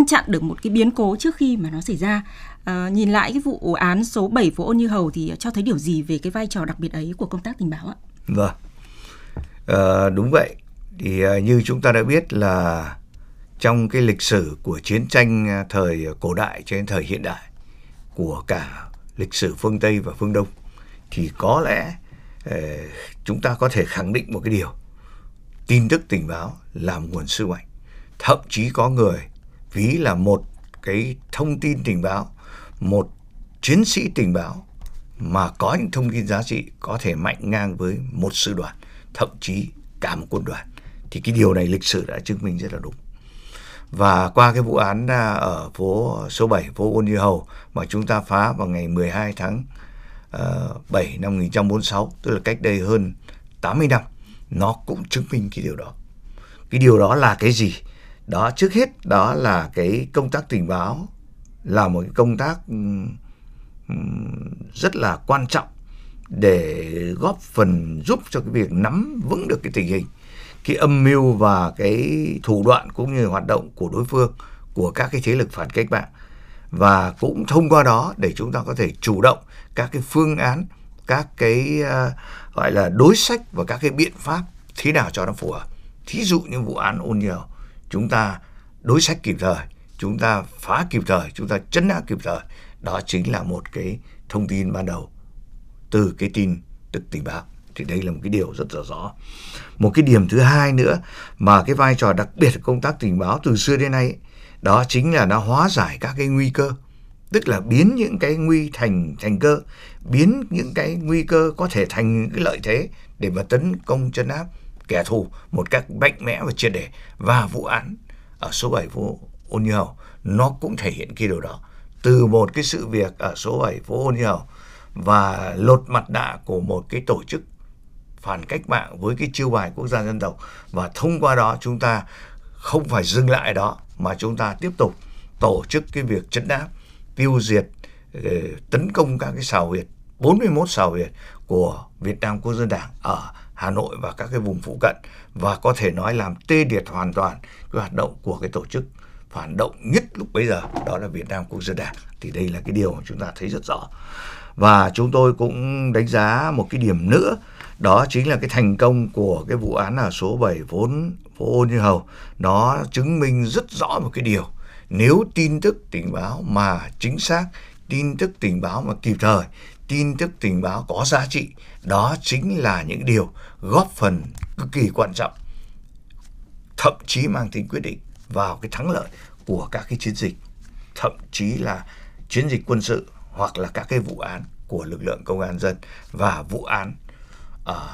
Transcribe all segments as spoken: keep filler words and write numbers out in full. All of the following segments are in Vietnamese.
chặn được một cái biến cố trước khi mà nó xảy ra. À, nhìn lại cái vụ án số bảy phố Ôn Như Hầu thì cho thấy điều gì về cái vai trò đặc biệt ấy của công tác tình báo ạ? Vâng, à, đúng vậy. Thì uh, như chúng ta đã biết là trong cái lịch sử của chiến tranh thời cổ đại cho đến thời hiện đại của cả lịch sử phương Tây và phương Đông, thì có lẽ uh, chúng ta có thể khẳng định một cái điều: tin tức tình báo là một nguồn sức mạnh. Thậm chí có người ví là một cái thông tin tình báo, một chiến sĩ tình báo mà có những thông tin giá trị có thể mạnh ngang với một sư đoàn, thậm chí cả một quân đoàn. Thì cái điều này lịch sử đã chứng minh rất là đúng. Và qua cái vụ án ở phố số bảy, phố Ôn Như Hầu mà chúng ta phá vào ngày mười hai tháng bảy năm một nghìn chín trăm bốn mươi sáu, tức là cách đây hơn tám mươi năm, nó cũng chứng minh cái điều đó. Cái điều đó là cái gì? Đó, trước hết đó là cái công tác tình báo là một cái công tác rất là quan trọng để góp phần giúp cho cái việc nắm vững được cái tình hình, cái âm mưu và cái thủ đoạn cũng như hoạt động của đối phương, của các cái thế lực phản cách mạng. Và cũng thông qua đó để chúng ta có thể chủ động các cái phương án, các cái uh, gọi là đối sách và các cái biện pháp thế nào cho nó phù hợp. Thí dụ như vụ án Ôn Như Hầu, chúng ta đối sách kịp thời, chúng ta phá kịp thời, chúng ta trấn áp kịp thời. Đó chính là một cái thông tin ban đầu từ cái tin tức tình báo. Thì đây là một cái điều rất là rõ. Một cái điểm thứ hai nữa mà cái vai trò đặc biệt của công tác tình báo từ xưa đến nay, đó chính là nó hóa giải các cái nguy cơ. Tức là biến những cái nguy thành thành cơ, biến những cái nguy cơ có thể thành những cái lợi thế để mà tấn công trấn áp kẻ thù một cách mạnh mẽ và triệt để. Và vụ án ở số bảy phố Ôn Như Hầu nó cũng thể hiện cái điều đó. Từ một cái sự việc ở số bảy phố Ôn Như Hầu và lột mặt nạ của một cái tổ chức phản cách mạng với cái chiêu bài quốc gia dân tộc, và thông qua đó chúng ta không phải dừng lại đó mà chúng ta tiếp tục tổ chức cái việc trấn áp, tiêu diệt, tấn công các cái sào huyệt, bốn mươi mốt sào huyệt của Việt Nam Quốc dân Đảng ở Hà Nội và các cái vùng phụ cận, và có thể nói làm tê liệt hoàn toàn cái hoạt động của cái tổ chức phản động nhất lúc bấy giờ, đó là Việt Nam Quốc dân Đảng. Thì đây là cái điều mà chúng ta thấy rất rõ. Và chúng tôi cũng đánh giá một cái điểm nữa, đó chính là cái thành công của cái vụ án ở số bảy phố, phố Ôn Như Hầu. Nó chứng minh rất rõ một cái điều: nếu tin tức tình báo mà chính xác, tin tức tình báo mà kịp thời, tin tức tình báo có giá trị, đó chính là những điều góp phần cực kỳ quan trọng, thậm chí mang tính quyết định vào cái thắng lợi của các cái chiến dịch, thậm chí là chiến dịch quân sự hoặc là các cái vụ án của lực lượng công an dân. Và vụ án ở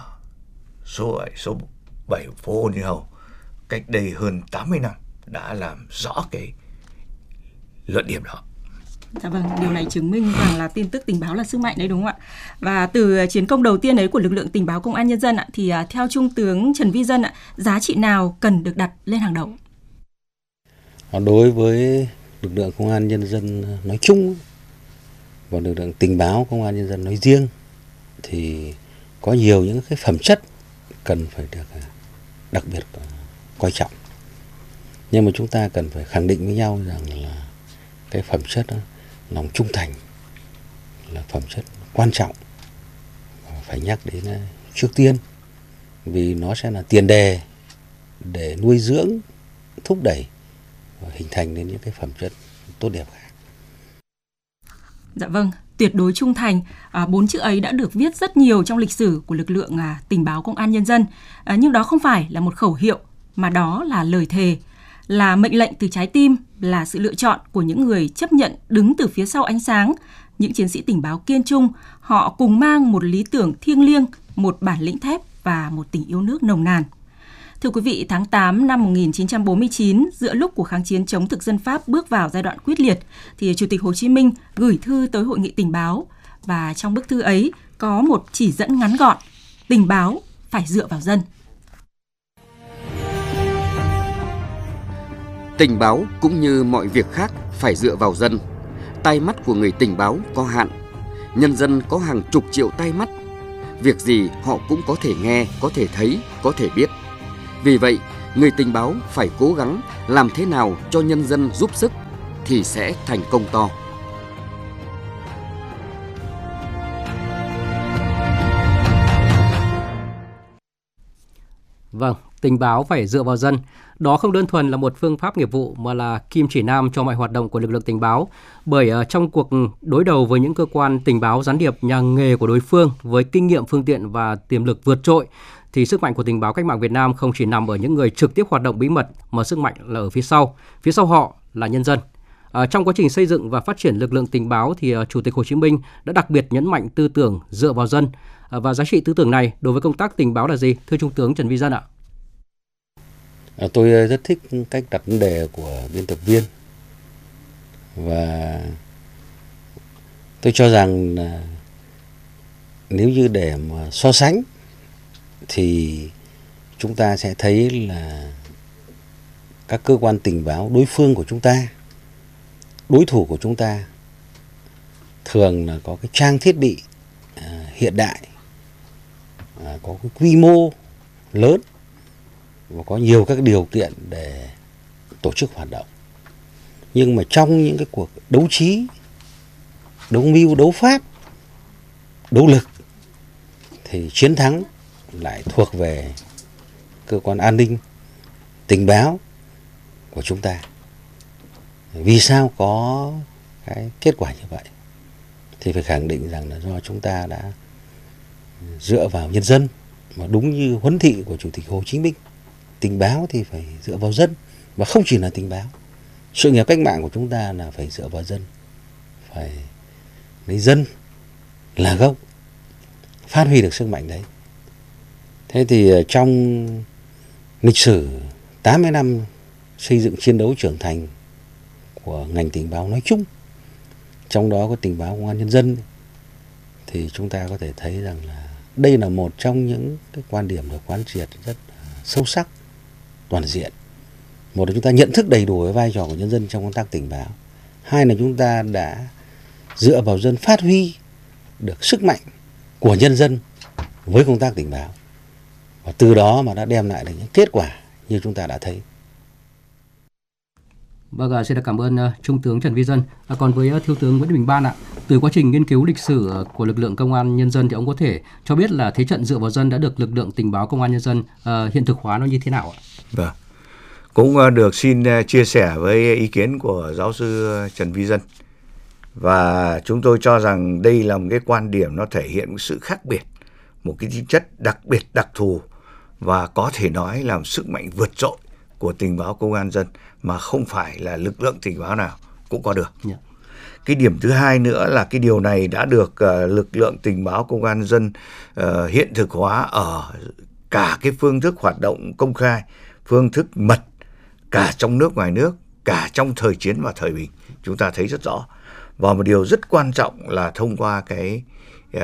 số bảy, số bảy phố Ôn Như Hầu cách đây hơn tám mươi năm đã làm rõ cái luận điểm đó. Dạ vâng, điều này chứng minh rằng là tin tức tình báo là sức mạnh đấy, đúng không ạ? Và từ chiến công đầu tiên ấy của lực lượng tình báo công an nhân dân ạ, thì theo Trung tướng Trần Vi Dân ạ, giá trị nào cần được đặt lên hàng đầu? Đối với lực lượng công an nhân dân nói chung và lực lượng tình báo công an nhân dân nói riêng thì có nhiều những cái phẩm chất cần phải được đặc biệt coi trọng. Nhưng mà chúng ta cần phải khẳng định với nhau rằng là cái phẩm chất đó, lòng trung thành là phẩm chất quan trọng, phải nhắc đến trước tiên, vì nó sẽ là tiền đề để nuôi dưỡng, thúc đẩy và hình thành nên những cái phẩm chất tốt đẹp khác. Dạ vâng, tuyệt đối trung thành, à, bốn chữ ấy đã được viết rất nhiều trong lịch sử của lực lượng à, tình báo công an nhân dân. À, nhưng đó không phải là một khẩu hiệu, mà đó là lời thề, là mệnh lệnh từ trái tim, là sự lựa chọn của những người chấp nhận đứng từ phía sau ánh sáng. Những chiến sĩ tình báo kiên trung, họ cùng mang một lý tưởng thiêng liêng, một bản lĩnh thép và một tình yêu nước nồng nàn. Thưa quý vị, tháng tám năm một nghìn chín trăm bốn mươi chín, giữa lúc cuộc kháng chiến chống thực dân Pháp bước vào giai đoạn quyết liệt, thì Chủ tịch Hồ Chí Minh gửi thư tới Hội nghị tình báo. Và trong bức thư ấy có một chỉ dẫn ngắn gọn: tình báo phải dựa vào dân. Tình báo cũng như mọi việc khác phải dựa vào dân. Tai mắt của người tình báo có hạn. Nhân dân có hàng chục triệu tai mắt. Việc gì họ cũng có thể nghe, có thể thấy, có thể biết. Vì vậy, người tình báo phải cố gắng làm thế nào cho nhân dân giúp sức, thì sẽ thành công to. Vâng, tình báo phải dựa vào dân. Đó không đơn thuần là một phương pháp nghiệp vụ mà là kim chỉ nam cho mọi hoạt động của lực lượng tình báo. Bởi uh, trong cuộc đối đầu với những cơ quan tình báo gián điệp nhà nghề của đối phương với kinh nghiệm, phương tiện và tiềm lực vượt trội, thì sức mạnh của tình báo cách mạng Việt Nam không chỉ nằm ở những người trực tiếp hoạt động bí mật, mà sức mạnh là ở phía sau. Phía sau họ là nhân dân. À, trong quá trình xây dựng và phát triển lực lượng tình báo thì uh, Chủ tịch Hồ Chí Minh đã đặc biệt nhấn mạnh tư tưởng dựa vào dân. À, và giá trị tư tưởng này đối với công tác tình báo là gì? Thưa Trung tướng Trần Vi Dân ạ. À, tôi rất thích cách đặt vấn đề của biên tập viên, và tôi cho rằng là nếu như để mà so sánh thì chúng ta sẽ thấy là các cơ quan tình báo đối phương của chúng ta, đối thủ của chúng ta thường là có cái trang thiết bị à, hiện đại, à, có cái quy mô lớn và có nhiều các điều kiện để tổ chức hoạt động. Nhưng mà trong những cái cuộc đấu trí, đấu mưu, đấu pháp, đấu lực thì chiến thắng lại thuộc về cơ quan an ninh, tình báo của chúng ta. Vì sao có cái kết quả như vậy? Thì phải khẳng định rằng là do chúng ta đã dựa vào nhân dân, mà đúng như huấn thị của Chủ tịch Hồ Chí Minh, tình báo thì phải dựa vào dân, và không chỉ là tình báo. Sự nghiệp cách mạng của chúng ta là phải dựa vào dân, phải lấy dân là gốc, phát huy được sức mạnh đấy. Thế thì trong lịch sử tám mươi năm xây dựng, chiến đấu, trưởng thành của ngành tình báo nói chung, trong đó có tình báo Công an Nhân dân, thì chúng ta có thể thấy rằng là đây là một trong những cái quan điểm được quán triệt rất sâu sắc, toàn diện. Một là chúng ta nhận thức đầy đủ về vai trò của nhân dân trong công tác tình báo. Hai là chúng ta đã dựa vào dân, phát huy được sức mạnh của nhân dân với công tác tình báo. Và từ đó mà đã đem lại được những kết quả như chúng ta đã thấy. Vâng, xin cảm ơn uh, Trung tướng Trần Vi Dân. À, còn với uh, Thiếu tướng Nguyễn Bình Ban ạ, từ quá trình nghiên cứu lịch sử uh, của lực lượng Công an Nhân dân thì ông có thể cho biết là thế trận dựa vào dân đã được lực lượng tình báo Công an Nhân dân uh, hiện thực hóa nó như thế nào ạ? Vâng, cũng uh, được xin uh, chia sẻ với ý kiến của giáo sư Trần Vi Dân. Và chúng tôi cho rằng đây là một cái quan điểm nó thể hiện một sự khác biệt, một cái tính chất đặc biệt, đặc thù, và có thể nói là sức mạnh vượt trội của tình báo Công an dân mà không phải là lực lượng tình báo nào cũng có được. Yeah. Cái điểm thứ hai nữa là cái điều này đã được uh, lực lượng tình báo Công an dân uh, hiện thực hóa ở cả cái phương thức hoạt động công khai, phương thức mật, cả trong nước ngoài nước, cả trong thời chiến và thời bình. Chúng ta thấy rất rõ. Và một điều rất quan trọng là thông qua cái uh,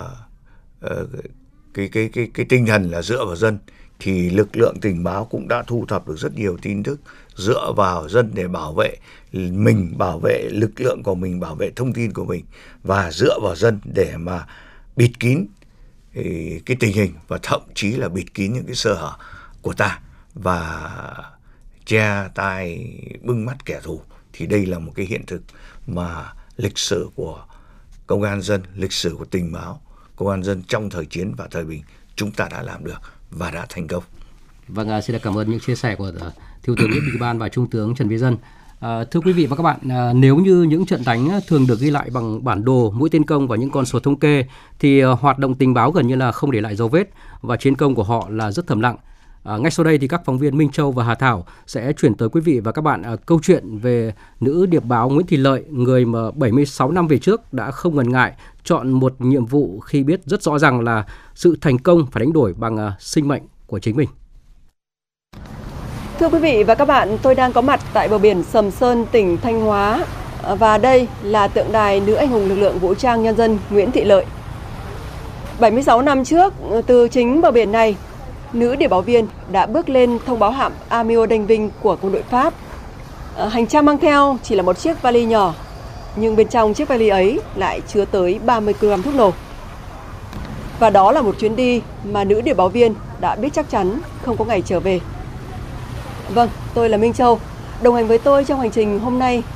uh, cái, cái, cái, cái tinh thần là dựa vào dân, thì lực lượng tình báo cũng đã thu thập được rất nhiều tin tức dựa vào dân để bảo vệ mình, bảo vệ lực lượng của mình, bảo vệ thông tin của mình, và dựa vào dân để mà bịt kín cái tình hình, và thậm chí là bịt kín những cái sơ hở của ta và che tai bưng mắt kẻ thù. Thì đây là một cái hiện thực mà lịch sử của Công an dân, lịch sử của tình báo Công an dân trong thời chiến và thời bình chúng ta đã làm được và đã thành công. Vâng, xin cảm ơn những chia sẻ của Thiếu tướng Nguyễn Bình Ban và Trung tướng Trần Vi Dân. À, thưa quý vị và các bạn, à, nếu như những trận đánh thường được ghi lại bằng bản đồ, mũi tên công và những con số thống kê, thì à, hoạt động tình báo gần như là không để lại dấu vết, và chiến công của họ là rất thầm lặng. À, ngay sau đây thì các phóng viên Minh Châu và Hà Thảo sẽ chuyển tới quý vị và các bạn à, câu chuyện về nữ điệp báo Nguyễn Thị Lợi, người mà bảy mươi sáu năm về trước đã không ngần ngại chọn một nhiệm vụ khi biết rất rõ ràng là sự thành công phải đánh đổi bằng à, sinh mệnh của chính mình. Thưa quý vị và các bạn, tôi đang có mặt tại bờ biển Sầm Sơn, tỉnh Thanh Hóa, và đây là tượng đài nữ anh hùng lực lượng vũ trang nhân dân Nguyễn Thị Lợi. bảy mươi sáu năm trước, từ chính bờ biển này, nữ điệp báo viên đã bước lên thông báo hạm Amiot Đanh Vinh của quân đội Pháp. Hành trang mang theo chỉ là một chiếc vali nhỏ, nhưng bên trong chiếc vali ấy lại chứa tới ba mươi ki lô gam thuốc nổ. Và đó là một chuyến đi mà nữ điệp báo viên đã biết chắc chắn không có ngày trở về. Vâng, tôi là Minh Châu. Đồng hành với tôi trong hành trình hôm nay